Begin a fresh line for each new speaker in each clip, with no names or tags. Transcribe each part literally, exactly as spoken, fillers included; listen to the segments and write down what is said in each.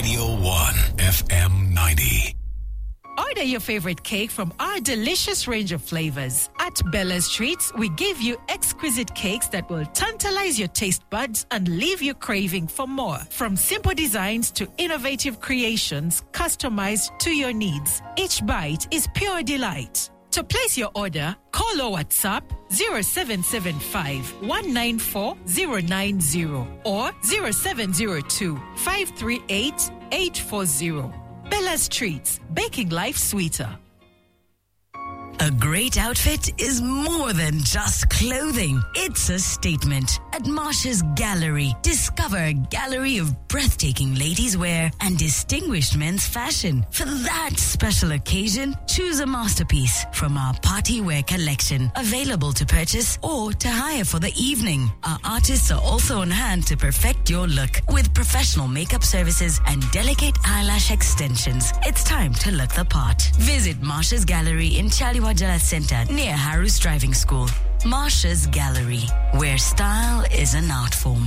Radio one F M ninety.
Order your favorite cake from our delicious range of flavors. At Bella's Treats, we give you exquisite cakes that will tantalize your taste buds and leave you craving for more. From simple designs to innovative creations customized to your needs, each bite is pure delight. To place your order, call or WhatsApp zero seven seven five, one nine four zero nine zero or zero seven zero two, five three eight, eight four zero. Bella's Treats, baking life sweeter.
A great outfit is more than just clothing. It's a statement. At Marsha's Gallery, discover a gallery of breathtaking ladies' wear and distinguished men's fashion. For that special occasion, choose a masterpiece from our party wear collection, available to purchase or to hire for the evening. Our artists are also on hand to perfect your look with professional makeup services and delicate eyelash extensions. It's time to look the part. Visit Marsha's Gallery in Chaliwa Jala Center near Harus Driving School. Marsha's Gallery, where style is an art form.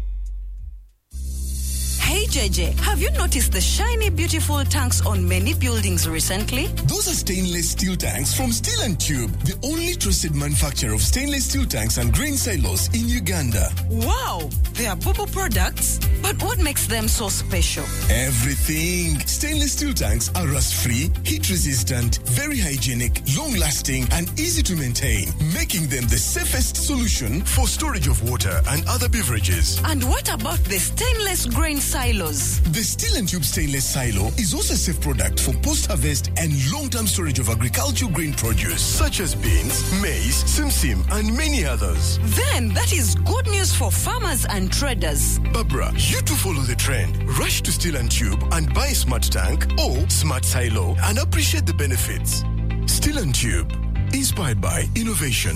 Hey J J, have you noticed the shiny, beautiful tanks on many buildings recently?
Those are stainless steel tanks from Steel and Tube, the only trusted manufacturer of stainless steel tanks and grain silos in Uganda.
Wow, they are Bobo products? But what makes them so special?
Everything. Stainless steel tanks are rust-free, heat-resistant, very hygienic, long-lasting, and easy to maintain, making them the safest solution for storage of water and other beverages.
And what about the stainless grain silos?
The Steel and Tube stainless silo is also a safe product for post-harvest and long-term storage of agricultural grain produce, such as beans, maize, simsim, and many others.
Then that is good news for farmers and traders.
Barbara, you too follow the trend. Rush to Steel and Tube and buy a smart tank or smart silo and appreciate the benefits. Steel and Tube, inspired by innovation.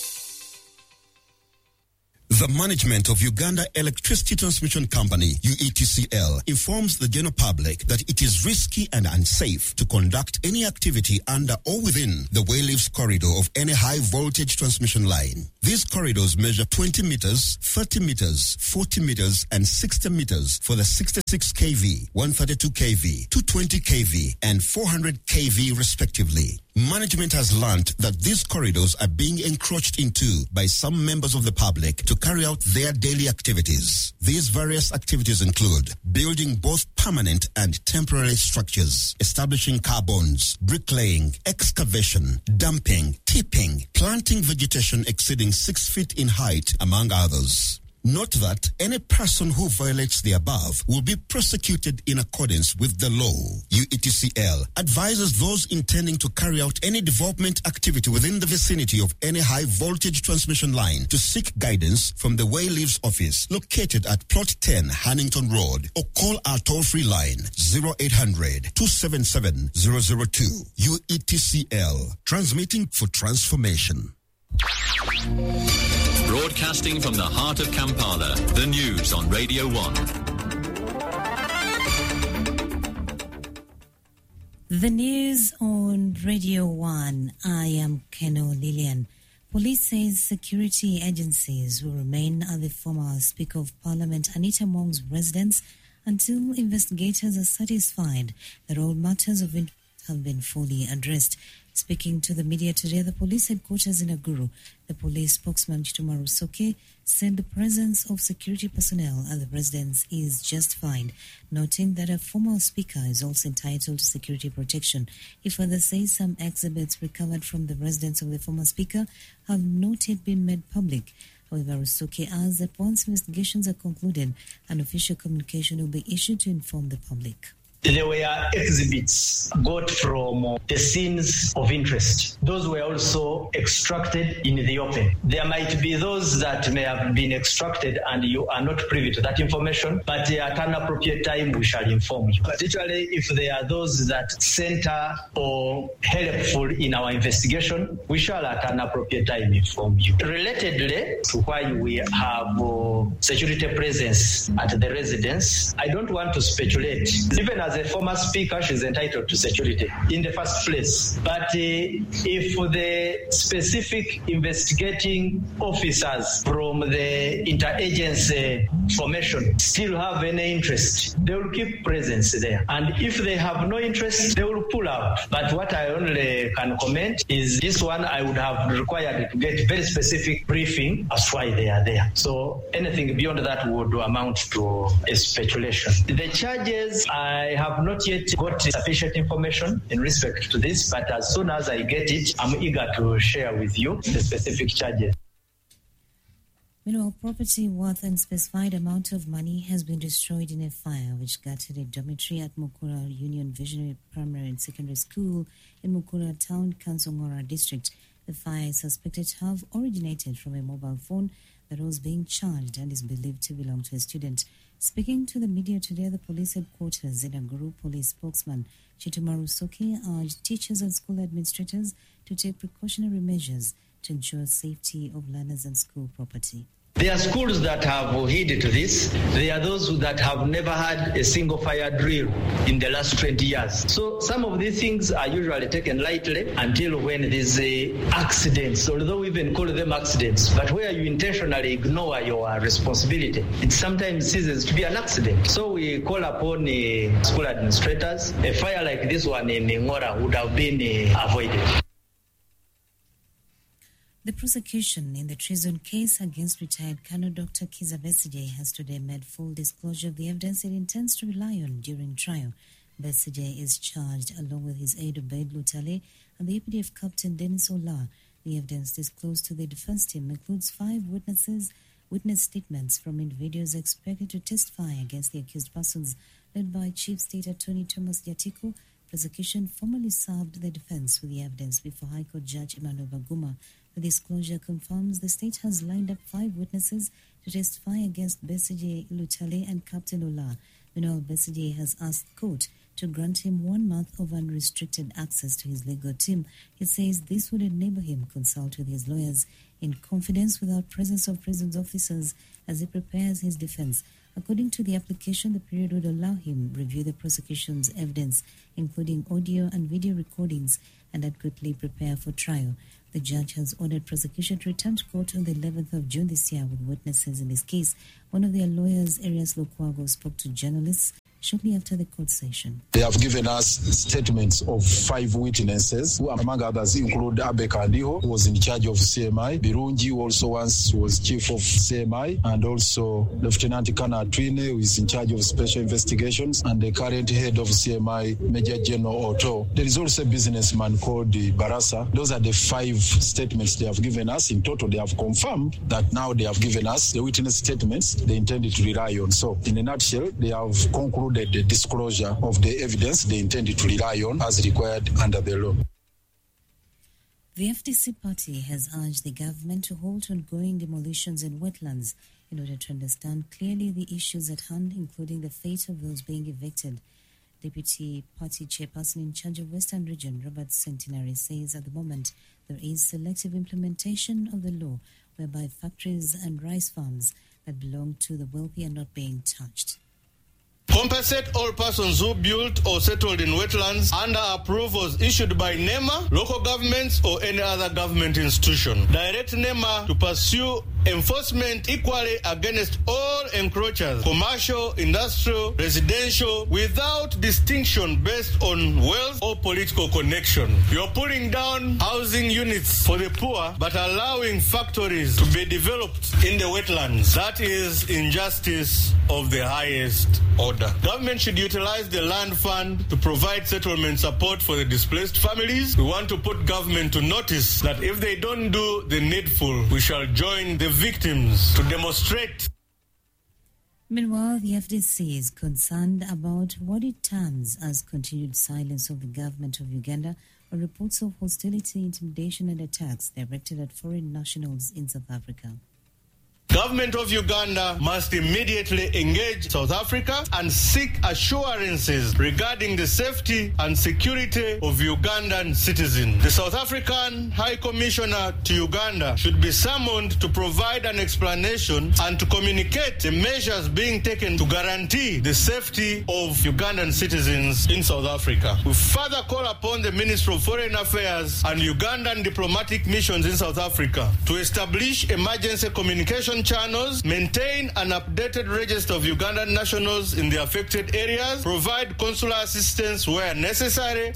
The management of Uganda Electricity Transmission Company, U E T C L, informs the general public that it is risky and unsafe to conduct any activity under or within the Wayleaves corridor of any high-voltage transmission line. These corridors measure twenty meters, thirty meters, forty meters, and sixty meters for the sixty-six kilovolt, one thirty-two kilovolt, two twenty kilovolt, and four hundred kilovolt respectively. Management has learned that these corridors are being encroached into by some members of the public to carry out their daily activities. These various activities include building both permanent and temporary structures, establishing car bonds, bricklaying, excavation, dumping, tipping, planting vegetation exceeding six feet in height, among others. Note that any person who violates the above will be prosecuted in accordance with the law. U E T C L advises those intending to carry out any development activity within the vicinity of any high-voltage transmission line to seek guidance from the Wayleaves office located at Plot ten, Hannington Road, or call our toll-free line zero eight hundred, two seven seven, zero zero two. U E T C L, transmitting for transformation.
Broadcasting from the heart of Kampala, the news on Radio one.
The news on Radio one. I am Keno Lillian. Police says security agencies will remain at the former Speaker of Parliament Anita Mong's residence until investigators are satisfied that all matters of interest have been fully addressed. Speaking to the media today, the police headquarters in Aguru, the police spokesman Chituma Rusoke said the presence of security personnel at the residence is justified, noting that a former speaker is also entitled to security protection. He further says some exhibits recovered from the residence of the former speaker have not yet been made public. However, Rusoke adds that once investigations are concluded, an official communication will be issued to inform the public.
There were exhibits got from the scenes of interest. Those were also extracted in the open. There might be those that may have been extracted and you are not privy to that information, but at an appropriate time we shall inform you. Particularly if there are those that center or helpful in our investigation, we shall at an appropriate time inform you. Relatedly to why we have uh, security presence at the residence, I don't want to speculate. Even as a former speaker, she's entitled to security in the first place. But uh, if the specific investigating officers from the interagency formation still have any interest, they will keep presence there. And if they have no interest, they will pull out. But what I only can comment is this one I would have required to get very specific briefing as why they are there. So anything beyond that would amount to a speculation. The charges, I have not yet got sufficient information in respect to this, but as soon as I get it, I'm eager to share with you the specific charges.
Meanwhile, property worth an unspecified amount of money has been destroyed in a fire which gutted a dormitory at Mukura Union Visionary Primary and Secondary School in Mukura Town, Kansongora District. The fire is suspected to have originated from a mobile phone that was being charged and is believed to belong to a student. Speaking to the media today at the police headquarters, Inaguru police spokesman Chitumaru Soki urged teachers and school administrators to take precautionary measures to ensure safety of learners and school property.
There are schools that have heeded to this. There are those that have never had a single fire drill in the last twenty years. So some of these things are usually taken lightly until when there's uh, accidents, although we even call them accidents, but where you intentionally ignore your responsibility, it sometimes ceases to be an accident. So we call upon uh, school administrators. A fire like this one in Ngora would have been uh, avoided.
The prosecution in the treason case against retired Colonel Doctor Kiza Besigye has today made full disclosure of the evidence it intends to rely on during trial. Besigye is charged along with his aide Obaid Lutale and the A P D F Captain Dennis Ola. The evidence disclosed to the defense team includes five witnesses, witness statements from individuals expected to testify against the accused persons, led by Chief State Attorney Thomas Yatiko. Prosecution formally served the defense with the evidence before High Court Judge Emmanuel Baguma. The disclosure confirms the state has lined up five witnesses to testify against Besigye, Lutale and Captain Ola. Meanwhile, Besigye has asked court to grant him one month of unrestricted access to his legal team. He says this would enable him consult with his lawyers in confidence without presence of prisons officers as he prepares his defense. According to the application, the period would allow him review the prosecution's evidence, including audio and video recordings, and adequately prepare for trial. The judge has ordered prosecution to return to court on the eleventh of June this year with witnesses in this case. One of their lawyers, Arias Lukwago, spoke to journalists shortly after the court session.
They have given us statements of five witnesses, who among others include Abe Kandiho, who was in charge of C M I, Birungi, who also once was chief of C M I, and also Lieutenant Kana Twine, who is in charge of special investigations, and the current head of C M I, Major General Otto. There is also a businessman called Barasa. Those are the five statements they have given us. In total, they have confirmed that now they have given us the witness statements they intended to rely on. So, in a nutshell, they have concluded the disclosure of the evidence they intended to rely on as required under the law.
The F D C party has urged the government to halt ongoing demolitions in wetlands in order to understand clearly the issues at hand, including the fate of those being evicted. Deputy Party Chairperson in charge of Western Region, Robert Centenary, says at the moment there is selective implementation of the law whereby factories and rice farms that belong to the wealthy are not being touched.
Compensate all persons who built or settled in wetlands under approvals issued by NEMA, local governments, or any other government institution. Direct NEMA to pursue enforcement equally against all encroachers, commercial, industrial, residential, without distinction based on wealth or political connection. You're pulling down housing units for the poor, but allowing factories to be developed in the wetlands. That is injustice of the highest order. Government should utilize the land fund to provide settlement support for the displaced families. We want to put government to notice that if they don't do the needful, we shall join the victims to demonstrate.
Meanwhile, the F D C is concerned about what it terms as continued silence of the government of Uganda on reports of hostility, intimidation and attacks directed at foreign nationals in South Africa.
Government of Uganda must immediately engage South Africa and seek assurances regarding the safety and security of Ugandan citizens. The South African High Commissioner to Uganda should be summoned to provide an explanation and to communicate the measures being taken to guarantee the safety of Ugandan citizens in South Africa. We further call upon the Ministry of Foreign Affairs and Ugandan diplomatic missions in South Africa to establish emergency communication channels, maintain an updated register of Ugandan nationals in the affected areas, provide consular assistance where necessary.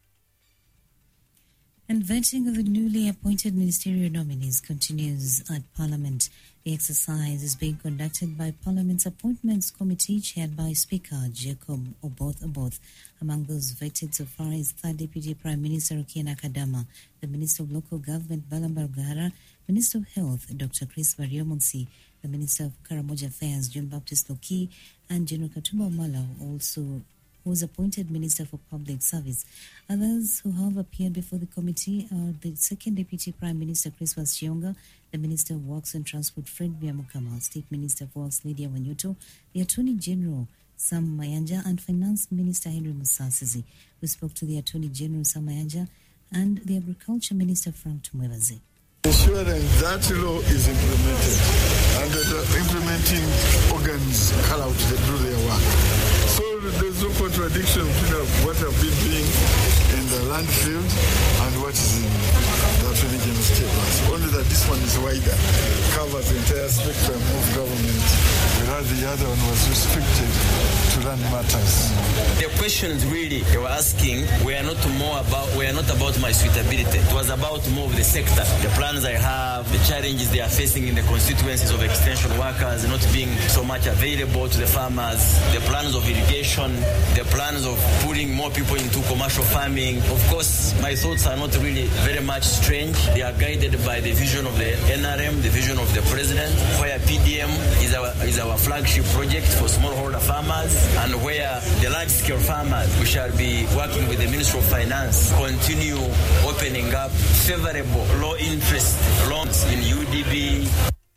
And vetting of the newly appointed ministerial nominees continues at Parliament. The exercise is being conducted by Parliament's Appointments Committee chaired by Speaker Jacob Oboth Oboth. Among those vetted so far is Third Deputy Prime Minister Okiya Nakadama, the Minister of Local Government Balamba Rugara, Minister of Health Doctor Chris Baryomonsi, the Minister of Karamoja Affairs John Baptist Loki, and General Katumba Omala also was appointed Minister for Public Service. Others who have appeared before the committee are the Second Deputy Prime Minister Chris Wasionga, the Minister of Works and Transport Fred Byamukama, State Minister for Works Lydia Wanyuto, the Attorney General Sam Mayanja, and Finance Minister Henry Musasizi. We spoke to the Attorney General Sam Mayanja and the Agriculture Minister Frank Tumwebaze.
Ensuring that law is implemented and the implementing organs carry out to do their work. So there's no contradiction between what I've been doing in the land field and what is in the Attorney General statement. Only that this one is wider, covers the entire spectrum of government, whereas the other one was restricted to land matters.
The questions really they were asking were not more about were not about my suitability. It was about more of the sector, the plans I have, the challenges they are facing in the constituencies of extension workers not being so much available to the farmers, the plans of irrigation, the plans of putting more people into commercial farming. Of course, my thoughts are not really very much strange. They are guided by the vision of the N R M, the vision of the President, where P D M is our is our flagship project for smallholder farmers, and where the large-scale farmers, we shall be working with the Ministry of Finance, continue opening up favorable low-interest loans in U D B.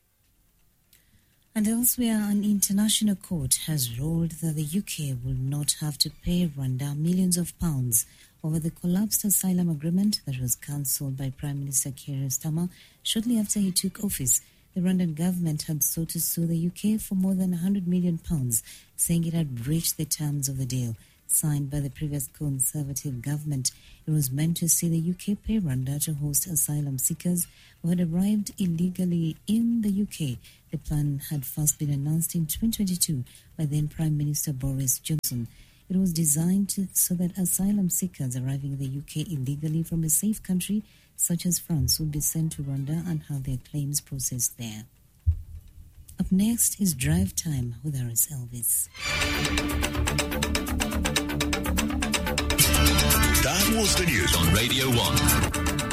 And elsewhere, an international court has ruled that the U K will not have to pay Rwanda millions of pounds over the collapsed asylum agreement that was cancelled by Prime Minister Keir Starmer shortly after he took office. The Rwandan government had sought to sue the U K for more than one hundred million pounds, saying it had breached the terms of the deal. Signed by the previous Conservative government, it was meant to see the U K pay Rwanda to host asylum seekers who had arrived illegally in the U K. The plan had first been announced in twenty twenty-two by then Prime Minister Boris Johnson. It was designed to, so that asylum seekers arriving in the U K illegally from a safe country such as France would be sent to Rwanda and have their claims processed there. Up next is Drive Time with Aris Elvis.
That was the news on Radio one.